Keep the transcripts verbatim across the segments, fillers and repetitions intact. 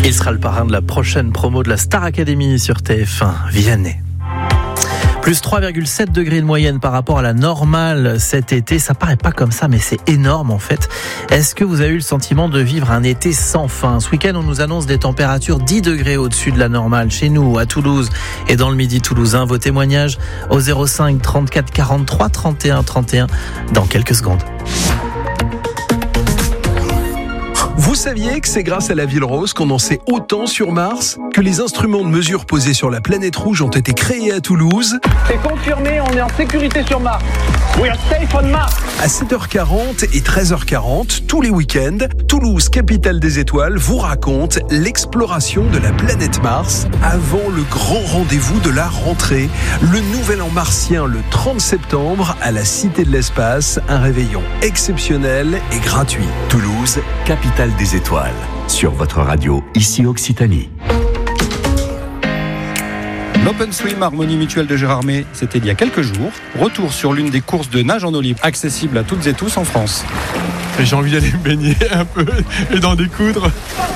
Il sera le parrain de la prochaine promo de la Star Academy sur T F un, Vianney. Plus trois virgule sept degrés de moyenne par rapport à la normale cet été. Ça paraît pas comme ça, mais c'est énorme en fait. Est-ce que vous avez eu le sentiment de vivre un été sans fin ? Ce week-end, on nous annonce des températures dix degrés au-dessus de la normale chez nous, à Toulouse et dans le Midi toulousain. Vos témoignages au zéro cinq trente-quatre quarante-trois trente et un trente et un dans quelques secondes. Vous saviez que c'est grâce à la Ville Rose qu'on en sait autant sur Mars ? Que les instruments de mesure posés sur la planète rouge ont été créés à Toulouse ? C'est confirmé, on est en sécurité sur Mars. We are safe on Mars. À sept heures quarante et treize heures quarante, tous les week-ends, Toulouse, capitale des étoiles, vous raconte l'exploration de la planète Mars avant le grand rendez-vous de la rentrée, le nouvel an martien le trente septembre à la Cité de l'Espace, un réveillon exceptionnel et gratuit. Toulouse, capitale des étoiles, sur votre radio, ici Occitanie. L'Open Swim Harmonie Mutuelle de Gérardmer, c'était il y a quelques jours. Retour sur l'une des courses de nage en eau libre, accessible à toutes et tous en France. J'ai envie d'aller me baigner un peu et d'en découdre.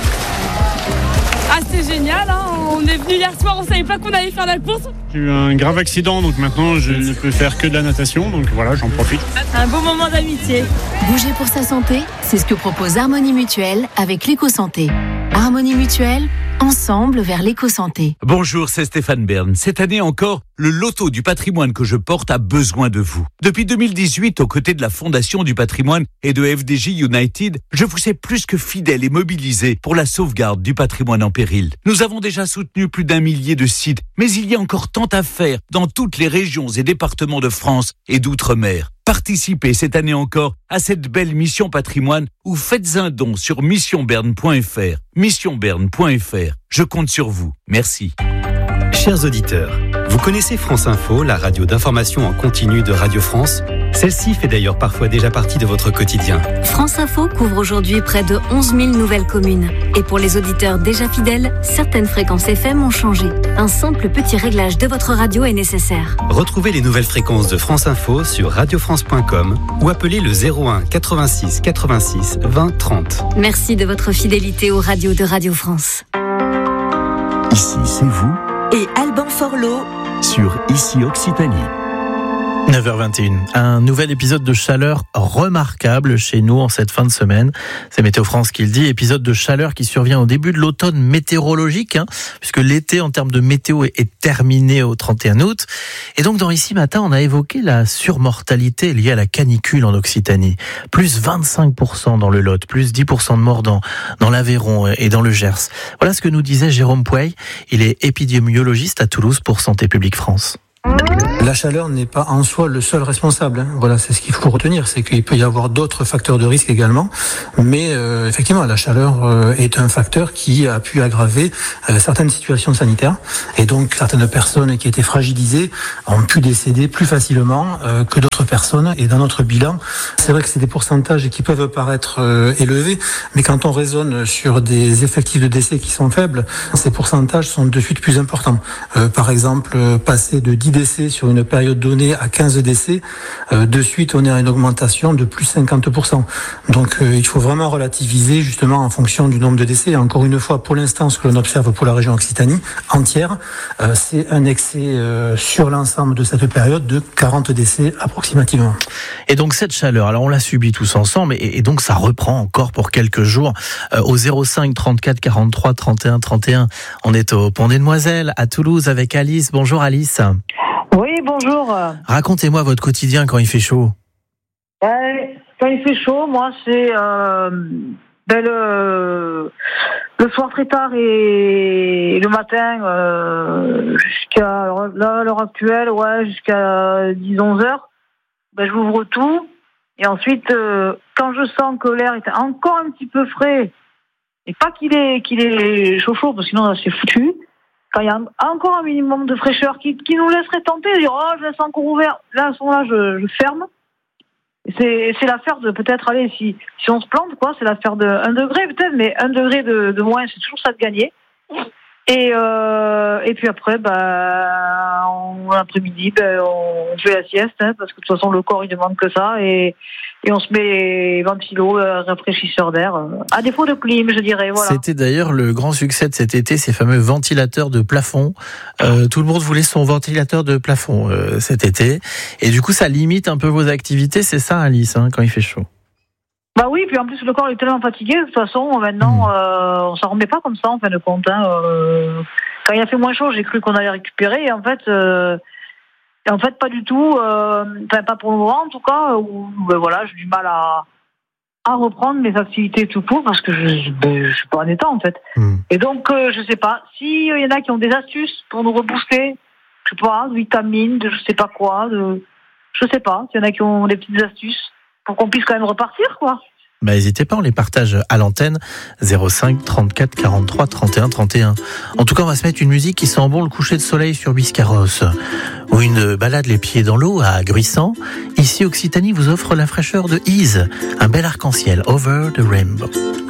Ah, c'est génial, hein. On est venu hier soir, on savait pas qu'on allait faire la course. J'ai eu un grave accident, donc maintenant je ne peux faire que de la natation, donc voilà, j'en profite. Un beau moment d'amitié. Bouger pour sa santé, c'est ce que propose Harmonie Mutuelle avec l'éco-santé. Harmonie Mutuelle, ensemble vers l'éco-santé. Bonjour, c'est Stéphane Bern. Cette année encore, le loto du patrimoine que je porte a besoin de vous. Depuis deux mille dix-huit, aux côtés de la Fondation du patrimoine et de F D J United, je vous sais plus que fidèle et mobilisé pour la sauvegarde du patrimoine en péril. Nous avons déjà soutenu plus d'un millier de sites, mais il y a encore tant à faire dans toutes les régions et départements de France et d'outre-mer. Participez cette année encore à cette belle mission patrimoine ou faites un don sur mission berne point f r. mission berne point f r. Je compte sur vous. Merci. Chers auditeurs, vous connaissez France Info, la radio d'information en continu de Radio France ? Celle-ci fait d'ailleurs parfois déjà partie de votre quotidien. France Info couvre aujourd'hui près de onze mille nouvelles communes. Et pour les auditeurs déjà fidèles, certaines fréquences F M ont changé. Un simple petit réglage de votre radio est nécessaire. Retrouvez les nouvelles fréquences de France Info sur radio france point com ou appelez le zéro un quatre-vingt-six quatre-vingt-six vingt trente. Merci de votre fidélité aux radios de Radio France. Ici, c'est vous et Alban Forlot sur Ici Occitanie. neuf heures vingt et une, un nouvel épisode de chaleur remarquable chez nous en cette fin de semaine. C'est Météo France qui le dit, épisode de chaleur qui survient au début de l'automne météorologique, hein, puisque l'été en termes de météo est, est terminé au trente et un août. Et donc dans Ici Matin, on a évoqué la surmortalité liée à la canicule en Occitanie. Plus vingt-cinq pour cent dans le Lot, plus dix pour cent de morts dans, dans l'Aveyron et dans le Gers. Voilà ce que nous disait Jérôme Pouey. Il est épidémiologiste à Toulouse pour Santé publique France. La chaleur n'est pas en soi le seul responsable. Hein. Voilà, c'est ce qu'il faut retenir, c'est qu'il peut y avoir d'autres facteurs de risque également. Mais euh, effectivement, la chaleur euh, est un facteur qui a pu aggraver euh, certaines situations sanitaires. Et donc, certaines personnes qui étaient fragilisées ont pu décéder plus facilement euh, que d'autres personnes. Et dans notre bilan, c'est vrai que c'est des pourcentages qui peuvent paraître euh, élevés, mais quand on raisonne sur des effectifs de décès qui sont faibles, ces pourcentages sont de suite plus importants. Euh, par exemple, passer de dix décès sur une période donnée à quinze décès, euh, de suite on est à une augmentation de plus cinquante pour cent. Donc euh, il faut vraiment relativiser justement en fonction du nombre de décès. Et encore une fois, pour l'instant, ce que l'on observe pour la région Occitanie entière, euh, c'est un excès euh, sur l'ensemble de cette période de quarante décès approximativement. Et donc cette chaleur, alors on l'a subie tous ensemble et, et donc ça reprend encore pour quelques jours. Euh, au zéro cinq trente-quatre quarante-trois trente et un trente et un, on est au Pont des Demoiselles à Toulouse avec Alice. Bonjour Alice. Oui, bonjour. Racontez-moi votre quotidien quand il fait chaud. Euh, quand il fait chaud, moi, c'est euh, ben le, le soir très tard et le matin euh, jusqu'à là, à l'heure actuelle, ouais, jusqu'à dix à onze heures, ben, j'ouvre tout. Et ensuite, euh, quand je sens que l'air est encore un petit peu frais, et pas qu'il est, qu'il est chaud chaud, parce que sinon, c'est foutu. Quand il y a encore un minimum de fraîcheur qui, qui nous laisserait tenter de dire oh je laisse encore ouvert, là à ce moment-là je, je ferme. C'est, c'est l'affaire de peut-être aller si si on se plante quoi, c'est l'affaire de un degré peut-être, mais un degré de, de moins c'est toujours ça de gagner. Et, euh, et puis après, bah, en après-midi, bah, on fait la sieste, hein, parce que de toute façon, le corps, il demande que ça. Et, et on se met ventilo, euh, rafraîchisseur d'air, euh, à défaut de clim, je dirais. Voilà. C'était d'ailleurs le grand succès de cet été, ces fameux ventilateurs de plafond. Euh, tout le monde voulait son ventilateur de plafond euh, cet été. Et du coup, ça limite un peu vos activités, c'est ça, Alice, hein, quand il fait chaud? Bah oui, puis en plus le corps est tellement fatigué, de toute façon, maintenant, mmh. euh, on s'en remet pas comme ça, en fin de compte. Hein, euh, quand il a fait moins chaud, j'ai cru qu'on allait récupérer, et en fait, euh, et en fait pas du tout, euh, enfin pas pour le moment en tout cas, où ben voilà, j'ai du mal à, à reprendre mes activités tout court, parce que je, ben, je suis pas en état en fait. Mmh. Et donc, euh, je sais pas, s'il y en a qui ont des astuces pour nous rebooster, je sais pas, de vitamines, de je sais pas quoi, de, je sais pas, s'il y en a qui ont des petites astuces, pour qu'on puisse quand même repartir, quoi. Bah, n'hésitez pas, on les partage à l'antenne, zéro cinq trente-quatre quarante-trois trente et un trente et un. En tout cas, on va se mettre une musique qui sent bon le coucher de soleil sur Biscarrosse, ou une balade les pieds dans l'eau à Gruissant. Ici, Occitanie vous offre la fraîcheur de Ease, un bel arc-en-ciel, Over the Rainbow.